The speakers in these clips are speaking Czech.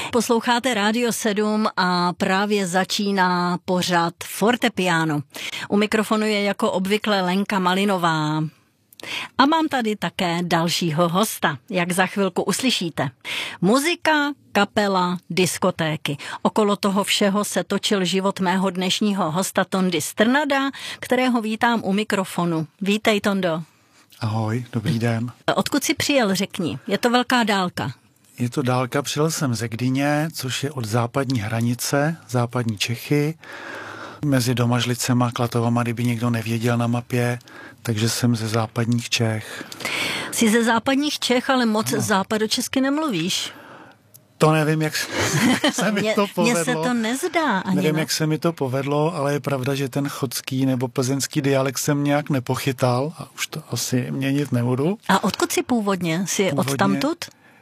Posloucháte Rádio 7 a právě začíná pořad Fortepiano. U mikrofonu je jako obvykle Lenka Malinová. A mám tady také dalšího hosta, jak za chvilku uslyšíte. Muzika, kapela, diskotéky. Okolo toho všeho se točil život mého dnešního hosta Tondy Strnada, kterého vítám u mikrofonu. Vítej, Tondo. Ahoj, dobrý den. Odkud jsi přijel, řekni? Je to velká dálka. Je to dálka, přijel jsem ze Gdyně, což je od západní hranice, západní Čechy, mezi Domažlicema a Klatovama, kdyby někdo nevěděl na mapě, takže jsem ze západních Čech. Jsi ze západních Čech, ale moc západočesky nemluvíš. To nevím, jak se mi to povedlo. Mně se to nezdá ani. Nevím, jak se mi to povedlo, ale je pravda, že ten chodský nebo plzeňský dialekt jsem nějak nepochytal a už to asi měnit nebudu. A odkud jsi původně? Jsi odtamtud?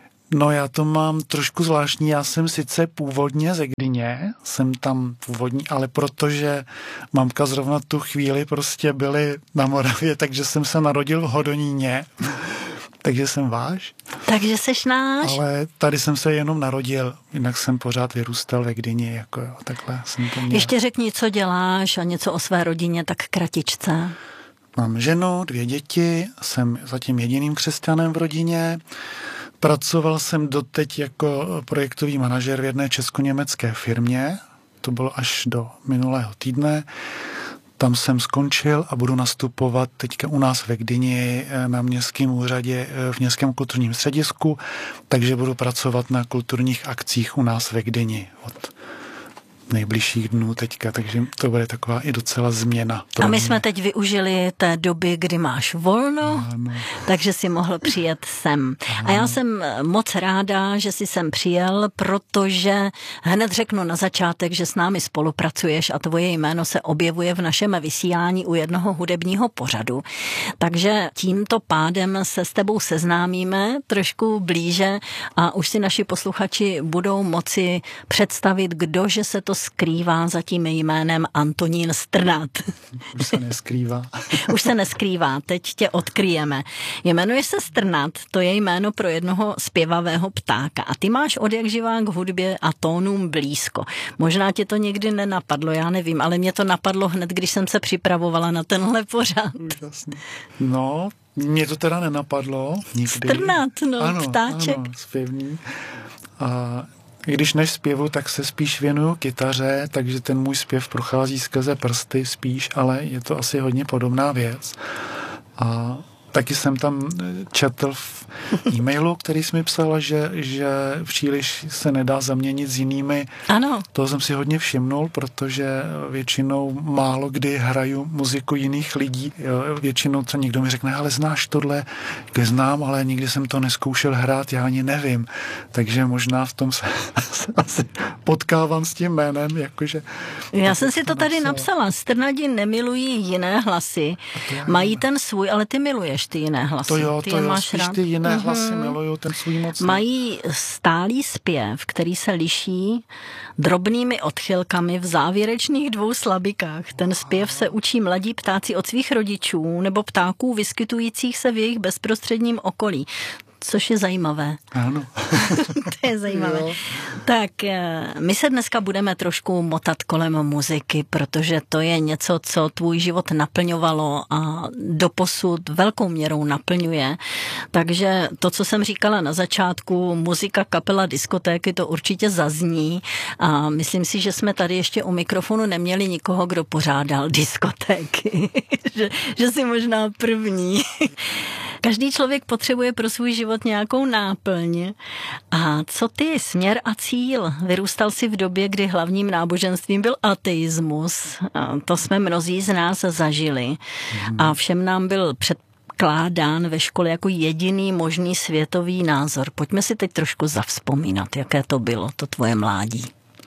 No já to mám trošku zvláštní, já jsem sice původně ze Gdyně, jsem tam původní, ale protože mamka zrovna tu chvíli prostě byly na Moravě, takže jsem se narodil v Hodoníně, takže jsem váš. Takže seš náš. Ale tady jsem se jenom narodil, jinak jsem pořád vyrůstal ve Gdyni, jako jo, takhle jsem to měl. Ještě řekni, co děláš a něco o své rodině, tak kratičce. Mám ženu, 2 děti, jsem zatím jediným křesťanem v rodině. Pracoval jsem doteď jako projektový manažer v jedné česko-německé firmě, to bylo až do minulého týdne. Tam jsem skončil a budu nastupovat teďka u nás ve Gdyni na městském úřadě v městském kulturním středisku, takže budu pracovat na kulturních akcích u nás ve Gdyni od nejbližších dnů teďka, takže to bude taková i docela změna. A my jsme teď využili té doby, kdy máš volno, takže si mohl přijet sem. A já jsem moc ráda, že jsi sem přijel, protože hned řeknu na začátek, že s námi spolupracuješ a tvoje jméno se objevuje v našem vysílání u jednoho hudebního pořadu. Takže tímto pádem se s tebou seznámíme trošku blíže a už si naši posluchači budou moci představit, kdože se to skrývá za tím jménem Antonín Strnad. Už se neskrývá. Už se neskrývá, teď tě odkryjeme. Jmenuješ se Strnad, to je jméno pro jednoho zpěvavého ptáka a ty máš odjakživa k hudbě a tónům blízko. Možná tě to nikdy nenapadlo, já nevím, ale mě to napadlo hned, když jsem se připravovala na tenhle pořad. No, mě to teda nenapadlo nikdy. Strnad, no, ano, ptáček. Ano, zpěvný. A když než zpěvu, tak se spíš věnuju kytaře, takže ten můj zpěv prochází skrze prsty spíš, ale je to asi hodně podobná věc. A taky jsem tam četl v e-mailu, který jsi mi psala, že příliš se nedá zaměnit s jinými. Ano. Toho jsem si hodně všimnul, protože většinou málo kdy hraju muziku jiných lidí. Většinou co někdo mi řekne, ale znáš tohle? Znám, ale nikdy jsem to neskoušel hrát, já ani nevím. Takže možná v tom se asi potkávám s tím jménem. Jakože, já jsem si to tady napsala. Strnadi nemilují jiné hlasy. Mají ten svůj, ale ty miluješ ty jiné hlasy. To jo, máš spíš rád. Ty jiné hlasy miluju, ten svůj moc. Mají stálý zpěv, který se liší drobnými odchylkami v závěrečných 2 slabikách. Ten zpěv se učí mladí ptáci od svých rodičů nebo ptáků vyskytujících se v jejich bezprostředním okolí. Což je zajímavé. Ano. To je zajímavé. Jo. Tak my se dneska budeme trošku motat kolem muziky, protože to je něco, co tvůj život naplňovalo a doposud velkou měrou naplňuje. Takže to, co jsem říkala na začátku, muzika, kapela, diskotéky, to určitě zazní a myslím si, že jsme tady ještě u mikrofonu neměli nikoho, kdo pořádal diskotéky. že jsi možná první. Každý člověk potřebuje pro svůj život nějakou náplň. A co ty, směr a cíl? Vyrůstal jsi v době, kdy hlavním náboženstvím byl ateismus. A to jsme mnozí z nás zažili. A všem nám byl předkládán ve škole jako jediný možný světový názor. Pojďme si teď trošku zavzpomínat, jaké to bylo, to tvoje mládí.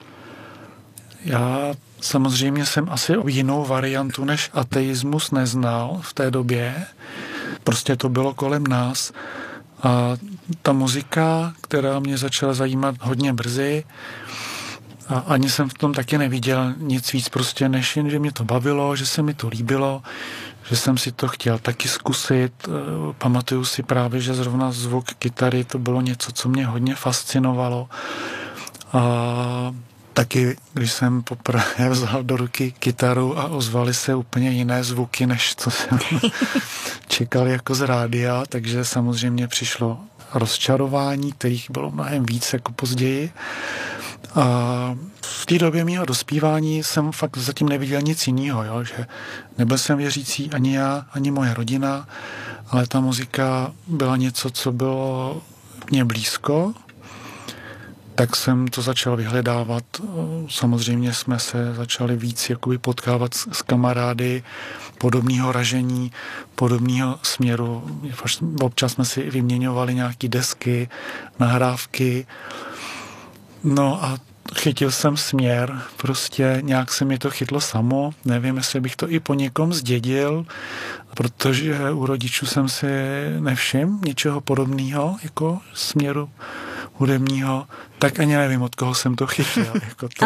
Já samozřejmě jsem asi jinou variantu než ateismus neznal v té době. Prostě to bylo kolem nás. A ta muzika, která mě začala zajímat hodně brzy, a ani jsem v tom taky neviděl nic víc prostě, než jen, že mě to bavilo, že se mi to líbilo, že jsem si to chtěl taky zkusit. Pamatuju si právě, že zrovna zvuk kytary to bylo něco, co mě hodně fascinovalo. A taky, když jsem poprvé vzal do ruky kytaru a ozvaly se úplně jiné zvuky, než co jsem čekal jako z rádia, takže samozřejmě přišlo rozčarování, kterých bylo mnohem víc jako později. A v té době mýho dospívání jsem fakt zatím neviděl nic jiného, jo? Že nebyl jsem věřící ani já, ani moje rodina, ale ta muzika byla něco, co bylo mně blízko, tak jsem to začal vyhledávat. Samozřejmě jsme se začali víc jakoby potkávat s kamarády podobného ražení, podobného směru. Občas jsme si vyměňovali nějaké desky, nahrávky. No a chytil jsem směr, prostě nějak se mi to chytlo samo. Nevím, jestli bych to i po někom zdědil, protože u rodičů jsem si nevšiml něčeho podobného, jako směru hudebního, tak ani nevím, od koho jsem to chytil. Jako to